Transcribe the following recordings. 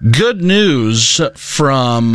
Good news from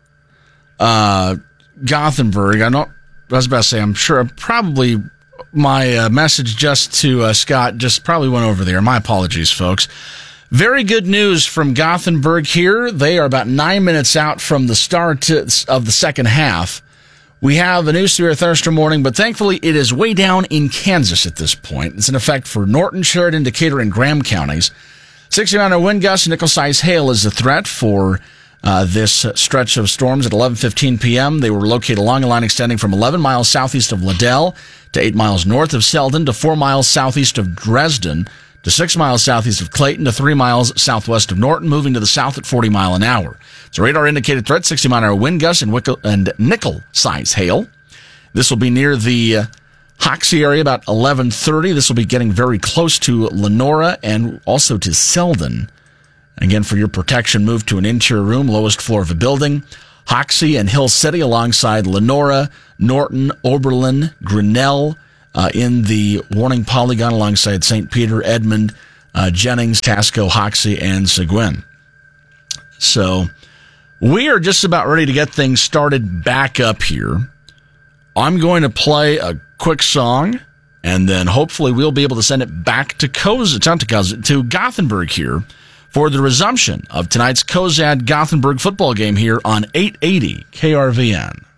Gothenburg. I was about to say, I'm sure probably my message just to Scott just probably went over there. My apologies, folks. Very good news from Gothenburg here. They are about 9 minutes out from the start of the second half. We have a new severe thunderstorm warning, but thankfully it is way down in Kansas at this point. It's in effect for Norton, Sheridan, Decatur, and Graham counties. 60-mile wind gusts and nickel-sized hail is the threat for this stretch of storms at 11:15 p.m. They were located along a line extending from 11 miles southeast of Liddell to 8 miles north of Selden to 4 miles southeast of Dresden to 6 miles southeast of Clayton to 3 miles southwest of Norton, moving to the south at 40 mile an hour. It's a radar-indicated threat, 60-mile wind gusts and nickel-sized hail. This will be near the Hoxie area about 11:30. This will be getting very close to Lenora and also to Selden. Again, for your protection, move to an interior room, lowest floor of a building. Hoxie and Hill City alongside Lenora, Norton, Oberlin, Grinnell in the warning polygon alongside St. Peter, Edmond, Jennings, Tasco, Hoxie, and Seguin. So we are just about ready to get things started back up here. I'm going to play a quick song, and then hopefully we'll be able to send it back to to Gothenburg here for the resumption of tonight's Cozad Gothenburg football game here on 880 KRVN.